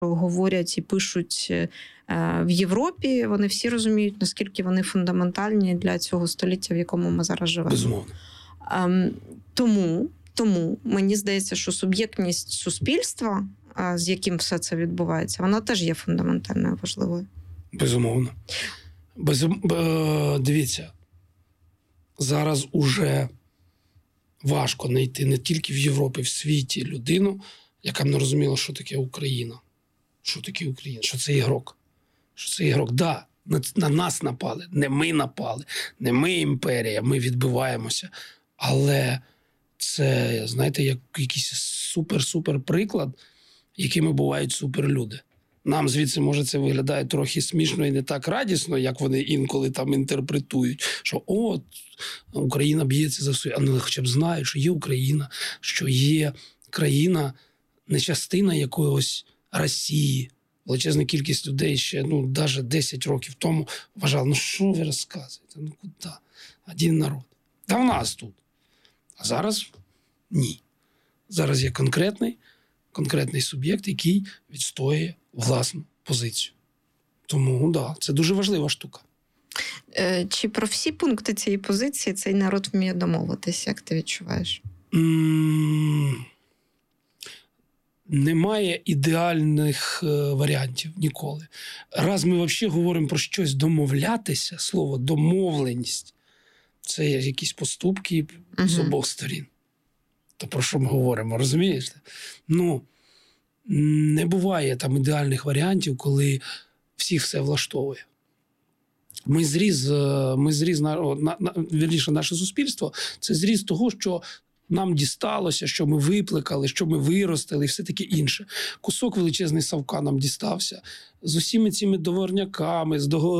говорять і пишуть в Європі, вони всі розуміють, наскільки вони фундаментальні для цього століття, в якому ми зараз живемо. Безумовно. Тому мені здається, що суб'єктність суспільства, з яким все це відбувається, вона теж є фундаментально важливою. Безумовно. Дивіться, зараз уже важко знайти не тільки в Європі, в світі людину, яка б не розуміла, що таке Україна. Що таке Україна? Що це ігрок? Що це ігрок? Да, на нас напали. Не ми напали. Не ми імперія. Ми відбиваємося. Але це, знаєте, як якийсь супер-супер приклад, якими бувають суперлюди. Нам звідси, може, це виглядає трохи смішно і не так радісно, як вони інколи там інтерпретують, що от, Україна б'ється за своє, але хоча б знають, що є Україна, що є країна, не частина якогось Росії. Величезна кількість людей ще, навіть 10 років тому вважали, що ви розказуєте, куди? Один народ. Та в нас тут. А зараз ні. Зараз є конкретний суб'єкт, який відстоює власну позицію. Тому, да, це дуже важлива штука. Чи про всі пункти цієї позиції цей народ вміє домовитись? Як ти відчуваєш? Немає ідеальних варіантів ніколи. Раз ми взагалі говоримо про щось домовлятися, слово «домовленість» – це якісь поступки з обох сторін. То про що ми говоримо, розумієш? Не буває там ідеальних варіантів, коли всіх все влаштовує. Вірніше, наше суспільство – це зріз того, що нам дісталося, що ми випликали, що ми виростили і все таке інше. Кусок величезний совка нам дістався. З усіми цими договорняками,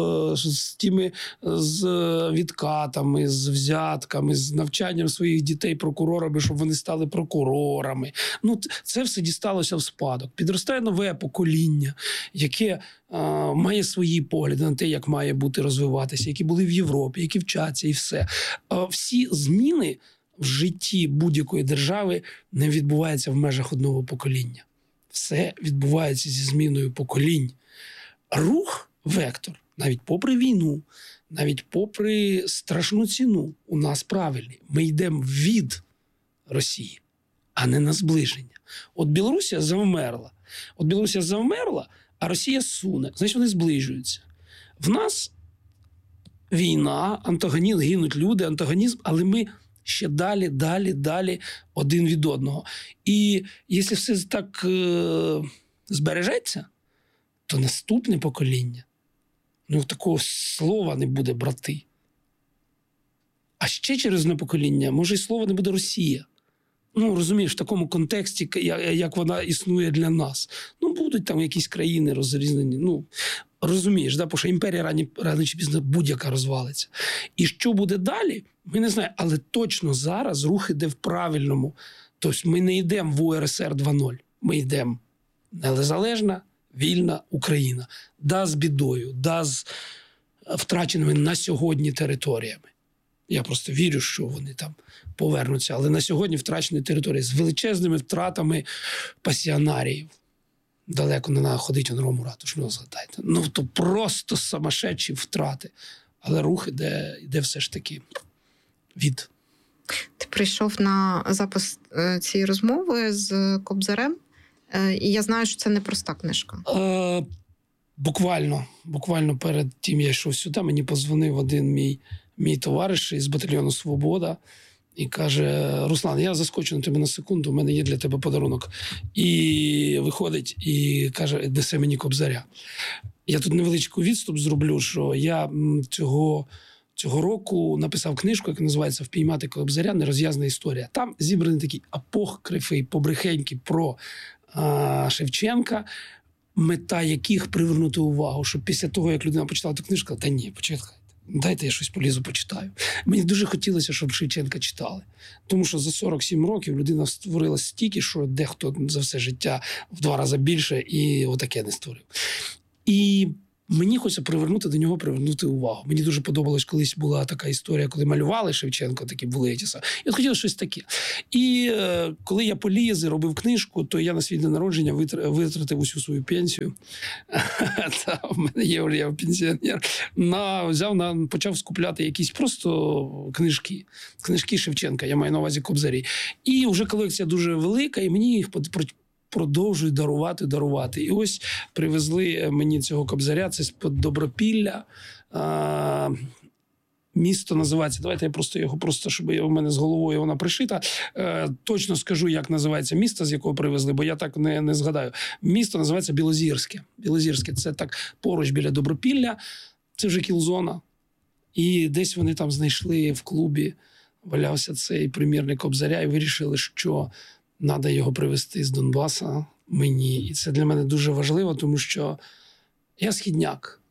з відкатами, з взятками, з навчанням своїх дітей прокурорами, щоб вони стали прокурорами. Це все дісталося в спадок. Підростає нове покоління, яке має свої погляди на те, як має бути розвиватися, які були в Європі, які вчаться і все. Всі зміни в житті будь-якої держави не відбувається в межах одного покоління. Все відбувається зі зміною поколінь. Рух, вектор, навіть попри війну, навіть попри страшну ціну, у нас правильний. Ми йдемо від Росії, а не на зближення. От Білорусія завмерла, а Росія суне. Значить, вони зближуються. В нас війна, антагонізм, гинуть люди, антагонізм, але ми ще далі один від одного. І якщо все так збережеться, то наступне покоління, такого слова не буде брати. А ще через одне покоління, може, і слова не буде Росія. Розумієш, в такому контексті, як вона існує для нас. Будуть там якісь країни розрізнені. Розумієш, да? Бо що імперія рано чи пізно будь-яка розвалиться. І що буде далі, ми не знаємо. Але точно зараз рух іде в правильному. Тобто ми не йдемо в УРСР 2.0. Ми йдемо незалежна, вільна Україна. Да, з бідою, да, з втраченими на сьогодні територіями. Я просто вірю, що вони там повернуться. Але на сьогодні втрачені території з величезними втратами пасіонаріїв. Далеко не треба ходити на Рому Ратушу, згадайте. То просто сумасшедші втрати. Але рух іде все ж таки від. Ти прийшов на запис цієї розмови з Кобзарем, і я знаю, що це не проста книжка. Буквально перед тим я йшов сюди, мені подзвонив один мій товариш із батальйону «Свобода» і каже: Руслан, я заскочу на тебе на секунду, у мене є для тебе подарунок. І виходить і каже, несе мені Кобзаря. Я тут невеличкий відступ зроблю, що я цього року написав книжку, яка називається «Впіймати Кобзаря. Нерозв'язана історія». Там зібраний такий апокрифи, побрехеньки про Шевченка, мета яких привернути увагу, щоб після того, як людина почитала ту книжку, та ні, почекайте, дайте я щось полізу почитаю. Мені дуже хотілося, щоб Шевченка читали. Тому що за 47 років людина створила стільки, що дехто за все життя в 2 рази більше і отаке не створив. І мені хочеться привернути увагу. Мені дуже подобалось, колись була така історія, коли малювали Шевченко, такі були ті самі. І от хотілося щось таке. І коли я поліз і робив книжку, то я на свій день народження витратив усю свою пенсію. В мене є, я пенсіонер. Почав скупляти якісь просто книжки. Книжки Шевченка, я маю на увазі Кобзарі. І вже колекція дуже велика, і мені їх продовжують дарувати. І ось привезли мені цього Кобзаря, це з-під Добропілля. Місто називається, давайте я просто, щоб у мене з головою вона пришита. Точно скажу, як називається місто, з якого привезли, бо я так не згадаю. Місто називається Білозірське. Білозірське – це так поруч біля Добропілля. Це вже кілзона. І десь вони там знайшли в клубі, валявся цей примірник Кобзаря і вирішили, що треба його привезти з Донбаса мені. І це для мене дуже важливо, тому що я східняк.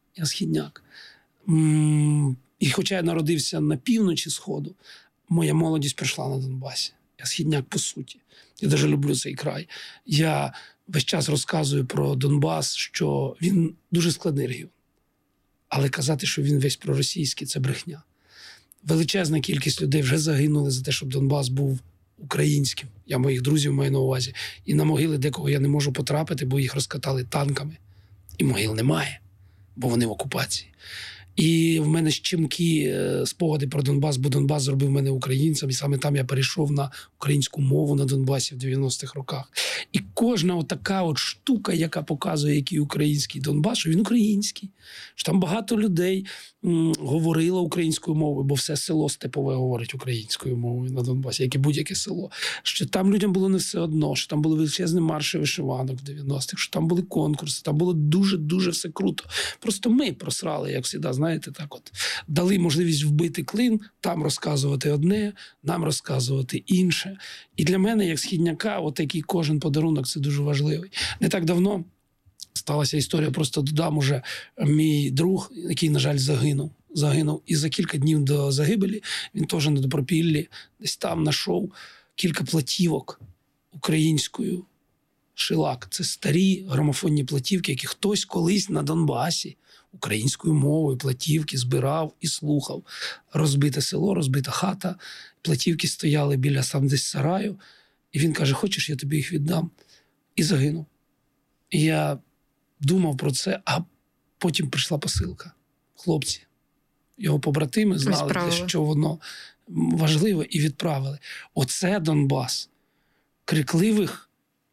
І хоча я народився на півночі Сходу, моя молодість пройшла на Донбасі. Я східняк по суті. Я дуже люблю цей край. Я весь час розказую про Донбас, що він дуже складний регіон. Але казати, що він весь проросійський – це брехня. Величезна кількість людей вже загинули за те, щоб Донбас був українським. Я моїх друзів маю на увазі. І на могили декого я не можу потрапити, бо їх розкатали танками. І могил немає, бо вони в окупації. І в мене щемкі спогади про Донбас, бо Донбас зробив мене українцем, і саме там я перейшов на українську мову на Донбасі в 90-х роках. І кожна отака от штука, яка показує, який український Донбас, що він український, що там багато людей говорило українською мовою, бо все село степове говорить українською мовою на Донбасі, як і будь-яке село. Що там людям було не все одно, що там були величезні марші вишиванок в 90-х, що там були конкурси, там було дуже-дуже все круто. Просто ми просрали, як завжди, знаєте, так от. Дали можливість вбити клин, там розказувати одне, нам розказувати інше. І для мене, як східняка, отакий кожен подарунок – це дуже важливий. Не так давно сталася історія, просто додам уже, мій друг, який, на жаль, загинув. І за кілька днів до загибелі він теж на Добропіллі десь там знайшов кілька платівок українською. Шилак – це старі грамофонні платівки, які хтось колись на Донбасі українською мовою платівки збирав і слухав. Розбите село, розбита хата, платівки стояли біля сам десь сараю. І він каже, хочеш, я тобі їх віддам? І загинув. І я думав про це, а потім прийшла посилка. Хлопці, його побратими знали, що воно важливе, і відправили. Оце Донбас. Крикливих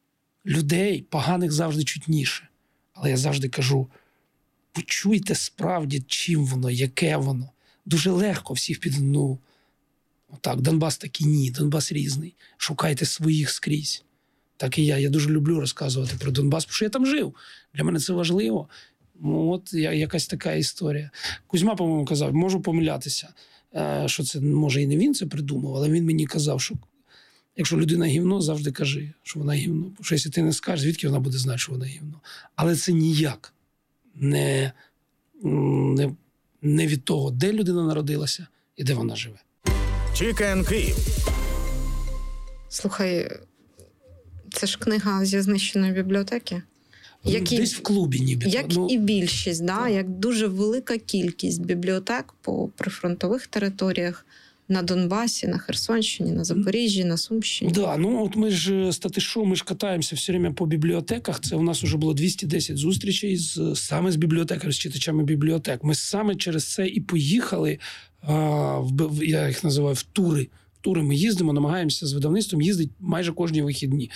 людей, поганих завжди чутніше. Але я завжди кажу, почуйте справді, чим воно, яке воно. Дуже легко всіх під одну. Отак, Донбас такий ні, Донбас різний. Шукайте своїх скрізь. Так і я. Я дуже люблю розказувати про Донбас, тому що я там жив. Для мене це важливо. От якась така історія. Кузьма, по-моєму, казав, можу помилятися, що це, може, і не він це придумав, але він мені казав, що якщо людина гівно, завжди кажи, що вона гівно. Бо що якщо ти не скажеш, звідки вона буде знати, що вона гівно. Але це ніяк не від того, де людина народилася і де вона живе. Чікен Київ. Слухай, це ж книга зі знищеної бібліотеки. Десь в клубі ніби. Як і більшість, як дуже велика кількість бібліотек по прифронтових територіях, на Донбасі, на Херсонщині, на Запоріжжі, на Сумщині. Да, от ми ж статишу, ми ж катаємося все время по бібліотеках. Це у нас вже було 210 зустрічей саме з бібліотекарями, з читачами бібліотек. Ми саме через це і поїхали, я їх називаю, в тури. В тури ми їздимо, намагаємося з видавництвом їздити майже кожні вихідні.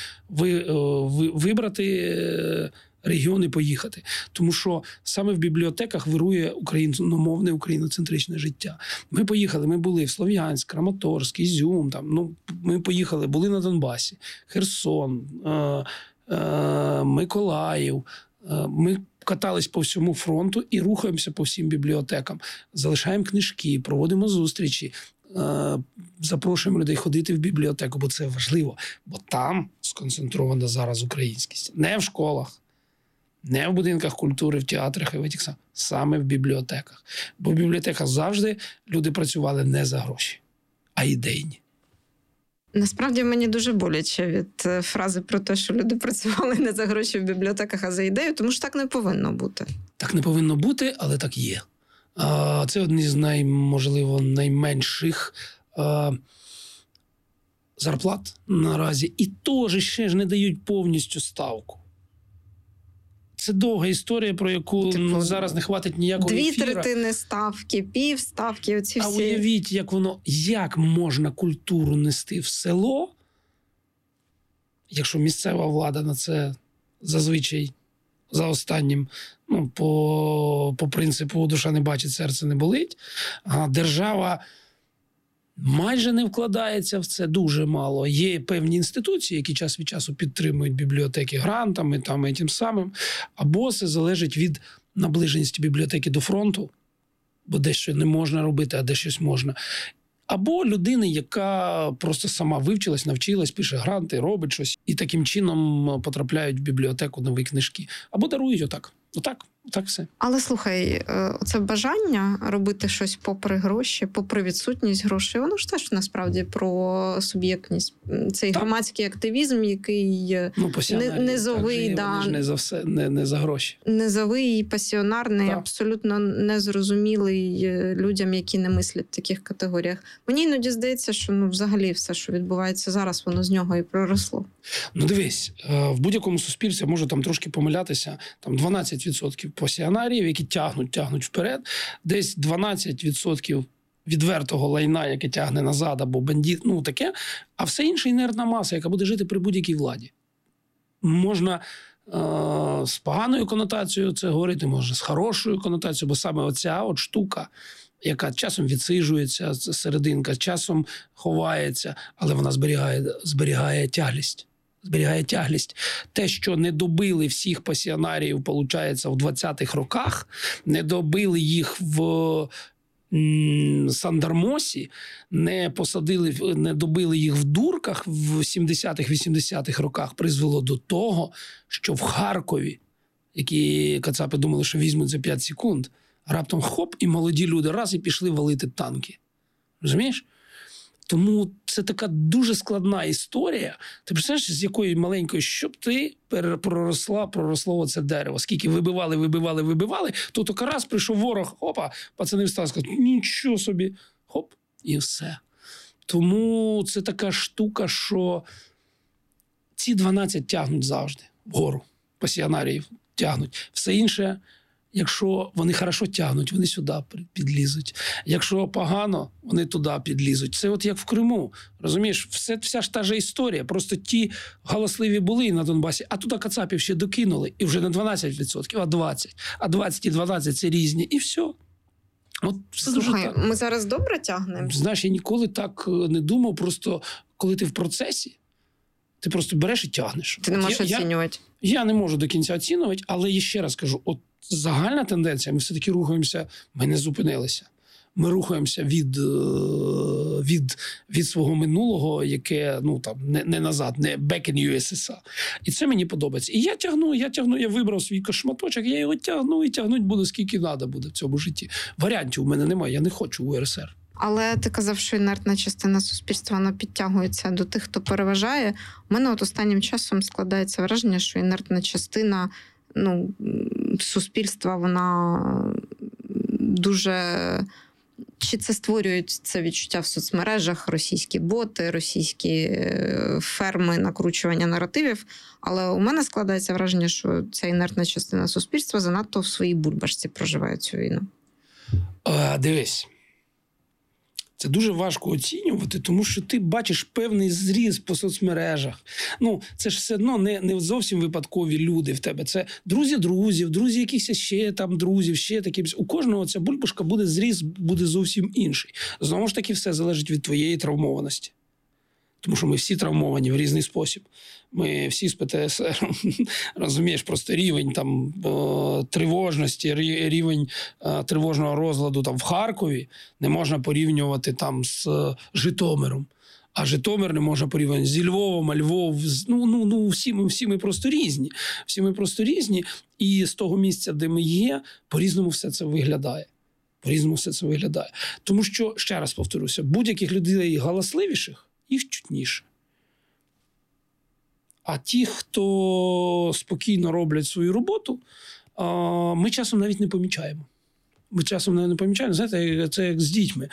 Вибрати регіони, поїхати. Тому що саме в бібліотеках вирує україномовне, україноцентричне життя. Ми поїхали, ми були в Слов'янськ, Краматорськ, Ізюм, ми поїхали, були на Донбасі, Херсон, Миколаїв. Ми катались по всьому фронту і рухаємося по всім бібліотекам. Залишаємо книжки, проводимо зустрічі, запрошуємо людей ходити в бібліотеку, бо це важливо. Бо там сконцентрована зараз українськість. Не в школах, не в будинках культури, в театрах і в этих саме в бібліотеках. Бо в бібліотеках завжди люди працювали не за гроші, а ідейні. Насправді мені дуже боляче від фрази про те, що люди працювали не за гроші в бібліотеках, а за ідею, тому що так не повинно бути. Так не повинно бути, але так є. Це одні з можливо, найменших зарплат наразі. І теж ще ж не дають повністю ставку. Це довга історія, про яку зараз не хватить ніякого ефіра. 2/3 ставки, півставки, оці всі. А уявіть, як можна культуру нести в село, якщо місцева влада на це зазвичай за останнім, по принципу душа не бачить, серце не болить, а держава майже не вкладається в це, дуже мало. Є певні інституції, які час від часу підтримують бібліотеки грантами і тим самим, або це залежить від наближеності бібліотеки до фронту, бо дещо не можна робити, а де щось можна. Або людини, яка просто сама вивчилась, навчилась, пише гранти, робить щось, і таким чином потрапляють в бібліотеку нові книжки. Або дарують отак. Отак все. Але слухай, оце бажання робити щось попри гроші, попри відсутність грошей, воно ж теж насправді про суб'єктність. Цей громадський активізм, який низовий, вони ж не за все, не за гроші. Низовий, пасіонарний, абсолютно незрозумілий людям, які не мислять в таких категоріях. Мені іноді здається, що взагалі все, що відбувається зараз, воно з нього і проросло. Дивись, в будь-якому суспільстві, можу там трошки помилятися, там 12% пасіонаріїв, які тягнуть вперед, десь 12% відвертого лайна, яке тягне назад, або бандит, таке, а все інше інертна маса, яка буде жити при будь-якій владі. Можна з поганою конотацією це говорити, можна з хорошою конотацією, бо саме оця штука, яка часом відсиджується, серединка, часом ховається, але вона зберігає тяглість. Те, що не добили всіх пасіонаріїв, виходить, в 20-х роках, не добили їх в Сандармосі, не добили їх в Дурках в 70-х-80-х роках, призвело до того, що в Харкові, які кацапи думали, що візьмуть за 5 секунд, раптом хоп, і молоді люди раз і пішли валити танки. Розумієш? Тому це така дуже складна історія. Ти представляєш, з якої маленької, щоб ти проросло це дерево. Скільки вибивали, то тільки раз прийшов ворог, опа, пацани встали, сказали, нічого собі, хоп, і все. Тому це така штука, що ці 12 тягнуть завжди вгору, пасіонаріїв тягнуть. Все інше, якщо вони хорошо тягнуть, вони сюди підлізуть. Якщо погано, вони туди підлізуть. Це от як в Криму. Розумієш, вся ж та же історія. Просто ті галасливі були на Донбасі, а туди кацапів ще докинули. І вже не 12%, а 20%. А 20 і 12 – це різні. І все. От все. Слухай, дуже так. Ми зараз добре тягнемо? Знаєш, я ніколи так не думав. Просто коли ти в процесі, ти просто береш і тягнеш. Ти не можеш оцінювати. Я не можу до кінця оцінювати, але я ще раз кажу, от загальна тенденція, ми все-таки рухаємося, ми не зупинилися. Ми рухаємося від свого минулого, яке, не назад, не back in USSR. І це мені подобається. І я тягну, я вибрав свій кошматочок, я його тягну і тягнуть буду, скільки треба буде в цьому житті. Варіантів у мене немає, я не хочу УРСР. Але ти казав, що інертна частина суспільства, вона підтягується до тих, хто переважає. У мене останнім часом складається враження, що інертна частина суспільства, вона дуже... Чи це створюють це відчуття в соцмережах, російські боти, російські ферми накручування наративів. Але у мене складається враження, що ця інертна частина суспільства занадто в своїй бульбашці проживає цю війну. Дивись. Це дуже важко оцінювати, тому що ти бачиш певний зріз по соцмережах. Це ж все одно не зовсім випадкові люди в тебе. Це друзі друзів, друзі якихось ще там друзів, ще такі. У кожного ця бульбашка буде зріз, буде зовсім інший. Знову ж таки, все залежить від твоєї травмованості. Тому що ми всі травмовані в різний спосіб. Ми всі з ПТСР, розумієш, просто рівень там тривожності, рівень тривожного розладу там в Харкові не можна порівнювати там з Житомиром. А Житомир не можна порівняти зі Львовом, а Львов, всі ми просто різні. Всі ми просто різні, і з того місця, де ми є, по-різному все це виглядає. Тому що, ще раз повторюся, будь-яких людей галасливіших, їх чутніше. А ті, хто спокійно роблять свою роботу, ми часом навіть не помічаємо. Знаєте, це як з дітьми.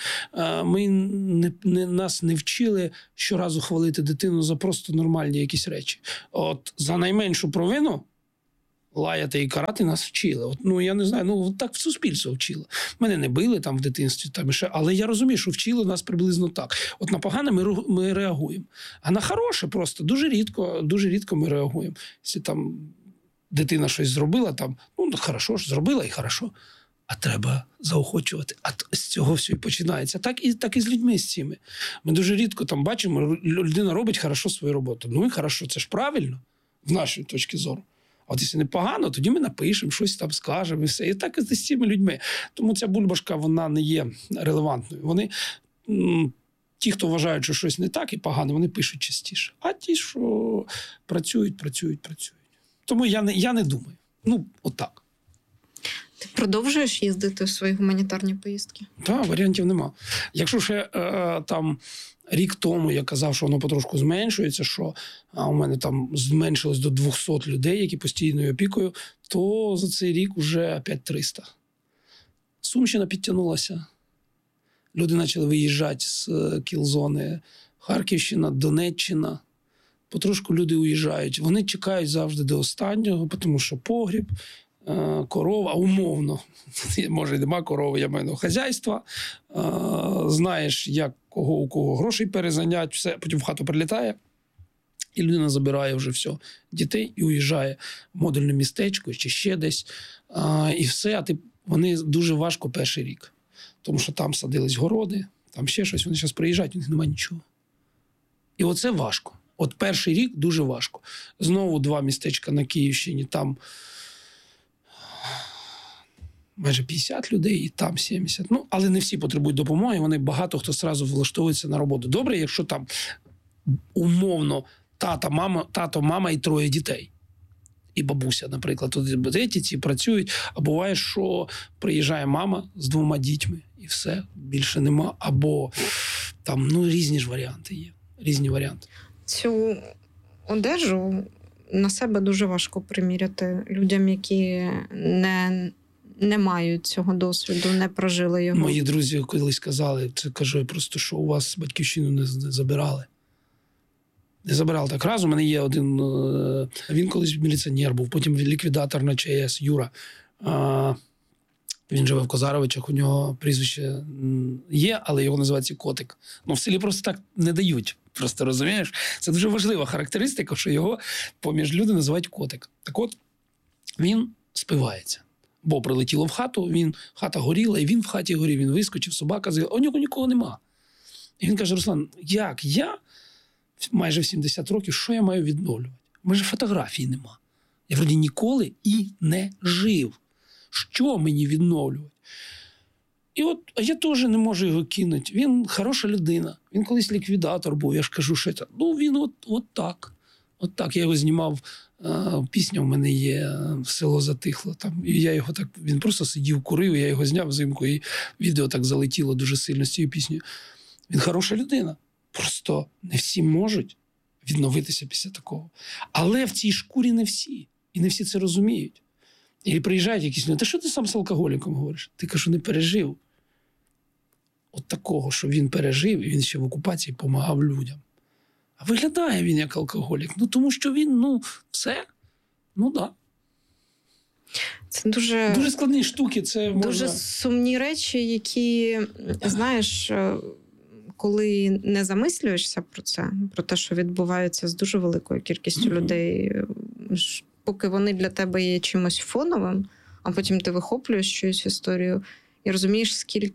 Нас не вчили щоразу хвалити дитину за просто нормальні якісь речі. От за найменшу провину лаяти і карати нас вчили. От, я не знаю, так в суспільство вчило. Мене не били там в дитинстві, але я розумію, що вчили нас приблизно так. От на погане ми реагуємо. А на хороше просто дуже рідко ми реагуємо. Якщо там дитина щось зробила, хорошо ж, зробила і хорошо. А треба заохочувати. А з цього все і починається. Так і з людьми з цими. Ми дуже рідко там бачимо, людина робить хорошо свою роботу. І хорошо, це ж правильно, в нашій точці зору. А от якщо непогано, тоді ми напишемо, щось там скажемо і все. І так і з цими людьми. Тому ця бульбашка, вона не є релевантною. Вони, ті, хто вважають, що щось не так і погано, вони пишуть частіше. А ті, що працюють. Тому я не думаю. Отак. Ти продовжуєш їздити в свої гуманітарні поїздки? Так, варіантів нема. Якщо ще там рік тому я казав, що воно потрошку зменшується, що у мене там зменшилось до 200 людей, які постійною опікою, то за цей рік вже опять 300. Сумщина підтягнулася. Люди почали виїжджати з кіл-зони. Харківщина, Донеччина. Потрошку люди уїжджають. Вони чекають завжди до останнього, тому що погріб, корова, умовно, може, нема корови, я маю на хазяйства, знаєш, як у кого грошей перезанять, все, потім в хату прилітає, і людина забирає вже все, дітей і уїжджає в модульне містечко чи ще десь, і все, вони дуже важко перший рік, тому що там садились городи, там ще щось, вони зараз приїжджають, у них немає нічого. І оце важко. От перший рік дуже важко. Знову 2 містечка на Київщині, там майже 50 людей, і там 70. Але не всі потребують допомоги, вони багато хто одразу влаштовується на роботу. Добре, якщо там умовно тато, мама і 3 дітей. І бабуся, наприклад. Тут ці працюють, а буває, що приїжджає мама з 2 дітьми, і все, більше нема. Або там, різні ж варіанти є. Різні варіанти. Цю одежу на себе дуже важко приміряти людям, які не мають цього досвіду, не прожили його. Мої друзі колись казали, це кажу просто, що у вас батьківщину не забирали. Не забирали так раз. У мене є один, він колись міліціонер був, потім ліквідатор на ЧАЕС, Юра. Він живе в Козаровичах, у нього прізвище є, але його називається Котик. В селі просто так не дають. Просто розумієш? Це дуже важлива характеристика, що його поміж люди називають Котик. Так от, він спивається. Бо прилетіло в хату, хата горіла, і він в хаті горів, він вискочив, собака з'їла, а у нього нікого нема. І він каже: Руслан, як я майже в 70 років, що я маю відновлювати? У мене ж фотографії нема. Я вроді ніколи і не жив. Що мені відновлювати? І от я теж не можу його кинути. Він хороша людина. Він колись ліквідатор був, я ж кажу, що це. Він от так. От так. Я його знімав, пісня в мене є «Село затихло». Там, і я його так, він просто сидів, курив, я його зняв взимку, і відео так залетіло дуже сильно з цією піснею. Він хороша людина. Просто не всі можуть відновитися після такого. Але в цій шкурі не всі. І не всі це розуміють. І приїжджають якісь люди: та що ти сам з алкоголіком говориш? Ти, кажу, не пережив. От такого, що він пережив, і він ще в окупації допомагав людям. А виглядає він як алкоголік. Тому що він, все. Да. Це дуже складні штуки. Це дуже сумні речі, які, знаєш, коли не замислюєшся про це, про те, що відбувається з дуже великою кількістю людей, поки вони для тебе є чимось фоновим, а потім ти вихоплюєш чиюсь історію і розумієш,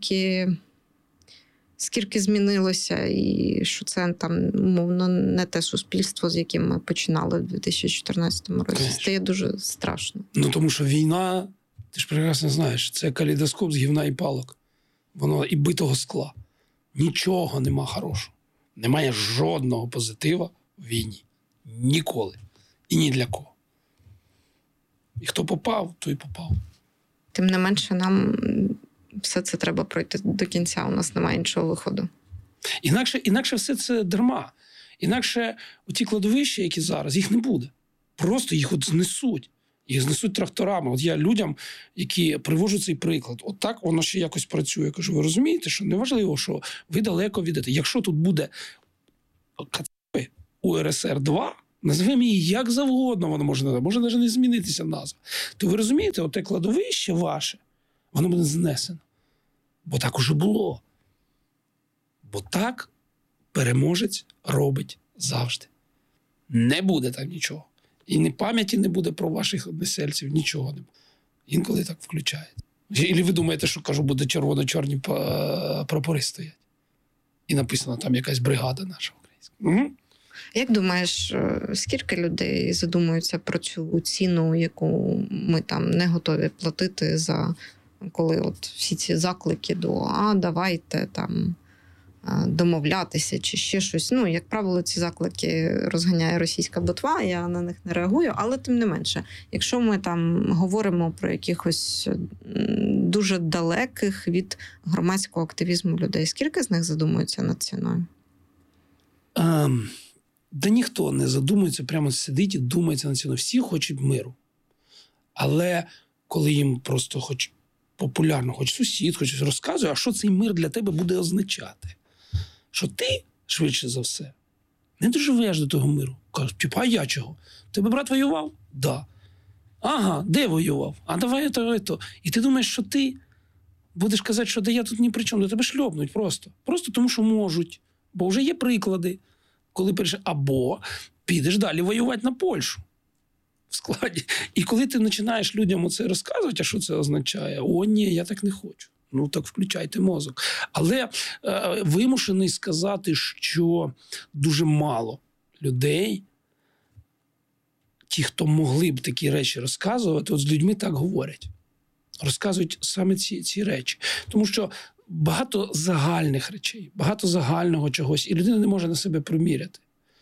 скільки змінилося, і що це там, умовно, не те суспільство, з яким ми починали в 2014 році. Конечно. Стає дуже страшно. Тому що війна, ти ж прекрасно знаєш, це калейдоскоп з гівна і палок. Воно і битого скла. Нічого нема хорошого. Немає жодного позитива в війні. Ніколи. І ні для кого. І хто попав, той попав. Тим не менше, нам все це треба пройти до кінця. У нас немає іншого виходу. Інакше все це дарма. Інакше ті кладовища, які зараз, їх не буде. Просто їх от знесуть. Їх знесуть тракторами. От я людям, які привожу цей приклад, от так воно ще якось працює. Я кажу, ви розумієте, що неважливо, що ви далеко відете. Якщо тут буде КЦП УРСР-2, назвемо її як завгодно, воно може навіть не змінитися назва. То ви розумієте, оте кладовище ваше, воно буде знесено. Бо так уже було. Бо так переможець робить завжди. Не буде там нічого. І ні пам'яті не буде про ваших односельців, нічого не буде. Інколи так включається. І ви думаєте, що, кажу, буде червоно-чорні прапори стоять. І написано там якась бригада наша українська. Угу. Як думаєш, скільки людей задумуються про цю ціну, яку ми там не готові платити за коли от всі ці заклики до давайте там домовлятися чи ще щось. Ну, як правило, ці заклики розганяє російська ботва, я на них не реагую, але тим не менше, якщо ми там говоримо про якихось дуже далеких від громадського активізму людей, скільки з них задумуються над ціною? Да ніхто не задумується, прямо сидить і думається на ціну. Всі хочуть миру. Але коли їм просто хоч популярно, хоч сусід, хоч розказує, а що цей мир для тебе буде означати? Що ти, швидше за все, не доживеш до того миру. Кажуть, типу, а я чого? Тебе брат воював? Да. Ага, де воював? А давай то. І ти думаєш, що ти будеш казати, що да я тут ні при чому, до тебе шльопнуть просто. Просто тому, що можуть. Бо вже є приклади, коли перейшли. Або підеш далі воювати на Польщу в складі. І коли ти починаєш людям оце розказувати, а що це означає? О, ні, я так не хочу. Ну, так включайте мозок. Але вимушений сказати, що дуже мало людей, ті, хто могли б такі речі розказувати, от з людьми так говорять. Розказують саме ці речі. Тому що багато загальних речей, багато загального чогось, і людина не може на себе приміряти.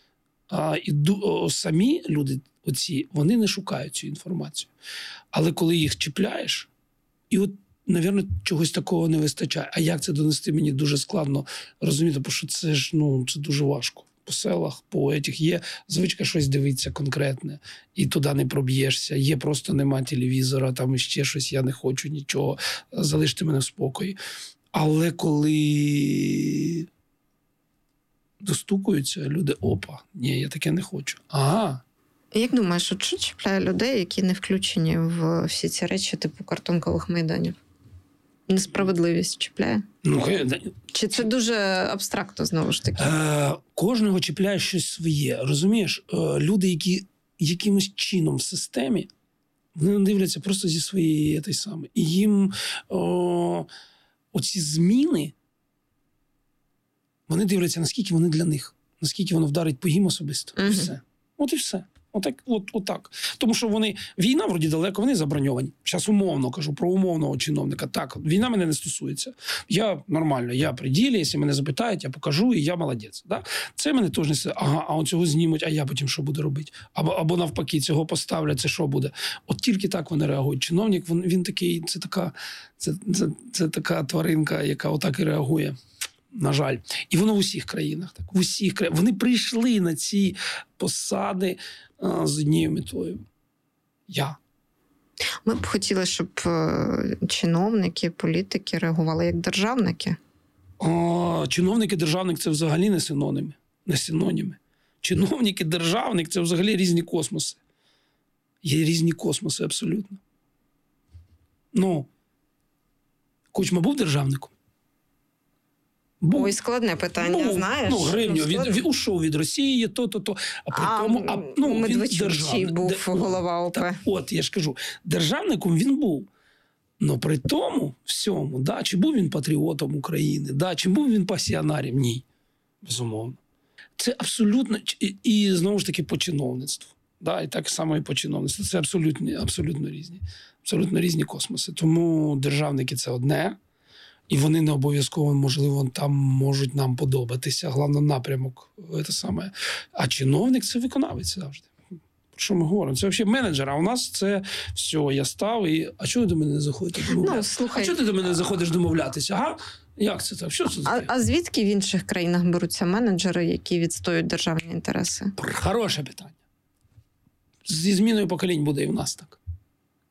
Самі люди оці, вони не шукають цю інформацію. Але коли їх чіпляєш, і от, навірно, чогось такого не вистачає. А як це донести, мені дуже складно розуміти, бо що це ж, це дуже важко. По селах, по етіх є звичка щось дивитися конкретне, і туди не проб'єшся. Є просто нема телевізора, там іще щось, я не хочу нічого, залиште мене в спокої. Але коли достукуються люди, опа, ні, я таке не хочу. Ага. Як думаєш, от що чіпляє людей, які не включені в всі ці речі, типу картонкових майданів? Несправедливість чіпляє? Чи це дуже абстрактно, знову ж таки? Кожного чіпляє щось своє. Розумієш? Люди, які якимось чином в системі, вони не дивляться просто зі своєї той самої. І їм оці зміни, вони дивляться, наскільки вони для них, наскільки воно вдарить по їм особисто. І все. От і все. Отак. Тому що війна вроді далеко, вони заброньовані. Зараз умовно кажу про умовного чиновника. Так, війна мене не стосується. Я нормально, я при ділі, якщо мене запитають, я покажу, і я молодець. Да? Це мене теж не... а от цього знімуть, а я потім що буду робити? Або навпаки, цього поставлять, це що буде? От тільки так вони реагують. Чиновник, він такий, це така тваринка, яка отак і реагує. На жаль. І воно в усіх країнах. Так. Вони прийшли на ці посади з однією метою. Ми б хотіли, щоб чиновники, політики реагували як державники. Чиновники, державник – це взагалі не синоніми. Чиновник і державник – це взагалі різні космоси. Є різні космоси абсолютно. Кучма був державником? Ой, складне питання, знаєш? Гривню. Він ушов від Росії, то. А при тому, Медведчук був голова ОП. Так, от, я ж кажу, державником він був. Но при тому всьому, чи був він патріотом України, чи був він пасіонарем? Ні. Безумовно. Це абсолютно, і знову ж таки по чиновництву. І так само і по чиновництву. Це абсолютно різні космоси. Тому державники – це одне. І вони не обов'язково, можливо, там можуть нам подобатися. Головне, напрямок – це саме. А чиновник – це виконавець завжди. Про що ми говоримо? Це взагалі менеджер, а у нас це все, я став і... А чого ти до мене не заходиш домовлятися? А чого ти до мене не заходиш домовлятися? Ага? Як це так? Що це таке? А звідки в інших країнах беруться менеджери, які відстоюють державні інтереси? Хороше питання. Зі зміною поколінь буде і в нас так.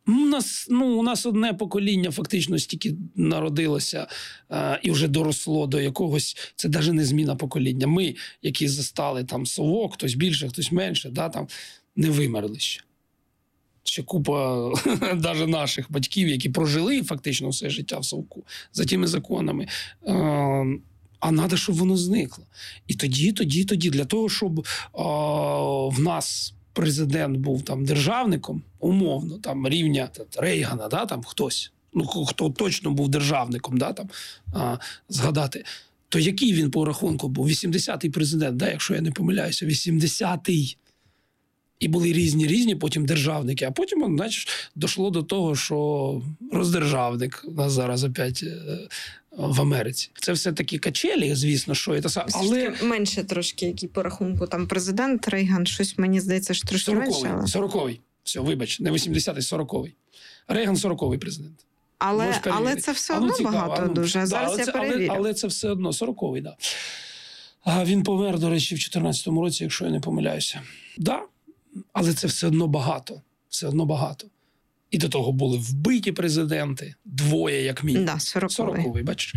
У нас одне покоління фактично стільки народилося і вже доросло до якогось, це навіть не зміна покоління. Ми, які застали там совок, хтось більше, хтось менше, там не вимерли ще. Ще купа навіть наших батьків, які прожили фактично все життя в совку за тими законами. А треба, щоб воно зникло. І тоді, для того, щоб в нас президент був там державником, умовно, там рівня Рейгана, там хтось, хто точно був державником, згадати, то який він по рахунку був? 80-й президент, якщо я не помиляюся, 80-й. І були різні потім державники, а потім, дійшло до того, що роздержавник у нас зараз опять в Америці. Це все такі качелі, звісно, що це, але менше трошки, який по рахунку там президент Рейган, щось мені здається, що трошки менше. 40-й. Все, вибач, не 80-й, 40-й. Рейган 40-й президент. Але це все одно багато дуже. Зараз я перевірю. Але це все одно 40-й, да. А він помер, до речі, в 14-му році, якщо я не помиляюся. Да. Але це все одно багато. Все одно багато. І до того були вбиті президенти. 2, як мінімум. Да, 40-й. Бачиш?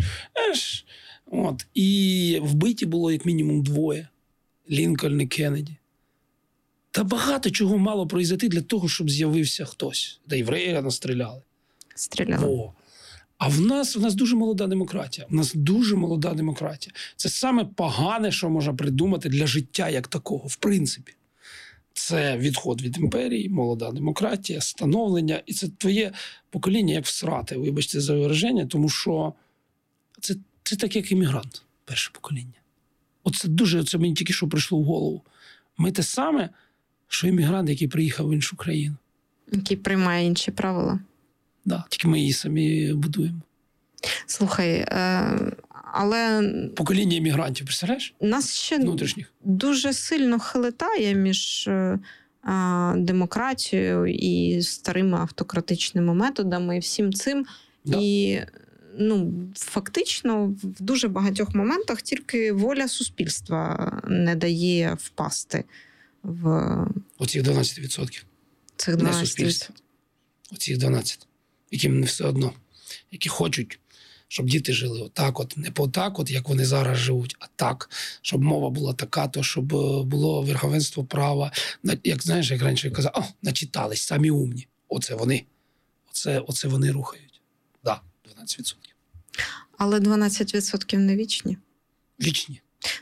І вбиті було як мінімум 2. Лінкольн і Кеннеді. Та багато чого мало произойти для того, щоб з'явився хтось. Да і в Рейгана стріляли. А в нас дуже молода демократія. У нас дуже молода демократія. Це саме погане, що можна придумати для життя як такого, в принципі. Це відход від імперії, молода демократія, становлення. І це твоє покоління як всрати, вибачте за вираження, тому що це так, як іммігрант, перше покоління. Це мені тільки що прийшло в голову. Ми те саме, що іммігрант, який приїхав в іншу країну. Який приймає інші правила. Да, тільки ми її самі будуємо. Слухай, але... Покоління іммігрантів, представляєш? Нас ще внутрішніх. Дуже сильно хилитає між демократією і старими автократичними методами і всім цим. Да. І фактично в дуже багатьох моментах тільки воля суспільства не дає впасти в... Оцих 12%. Цих 12%. Не суспільство. Оцих 12%. Яким не все одно. Які хочуть, щоб діти жили отак, не так, як вони зараз живуть, а так, щоб мова була така, то щоб було верховенство права. Як знаєш, як раніше казав, начитались, самі умні. Оце вони. Оце вони рухають. Так, 12%. Але 12% не вічні. Вічні.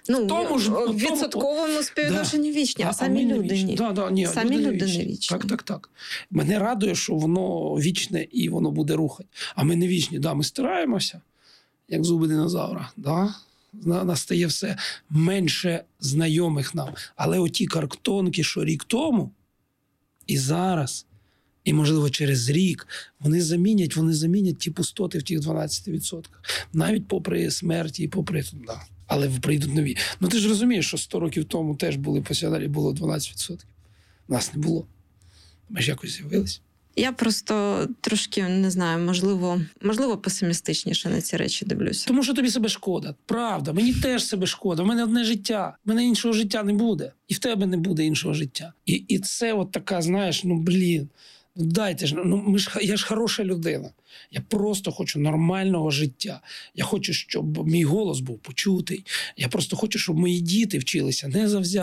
В відсотковому співвідношенні вічні, а самі люди ні. Самі люди не вічні. Так. Мене радує, що воно вічне і воно буде рухати. А ми не вічні. Да, ми стараємося, як зуби динозавра. Да? Нас стає все менше знайомих нам. Але оті картонки, що рік тому, і зараз, і, можливо, через рік, вони замінять ті пустоти в тих 12%. Навіть попри смерті і попри... Да. Але прийдуть нові. Ти ж розумієш, що 100 років тому теж були пасіонарі, було 12%. Нас не було. Ми ж якось з'явились. Я просто трошки, не знаю, можливо, песимістичніше на ці речі дивлюся. Тому що тобі себе шкода. Правда, мені теж себе шкода. В мене одне життя. В мене іншого життя не буде. І в тебе не буде іншого життя. І це от така, знаєш, дайте ж, я ж хороша людина. Я просто хочу нормального життя. Я хочу, щоб мій голос був почутий. Я просто хочу, щоб мої діти вчилися не завзято.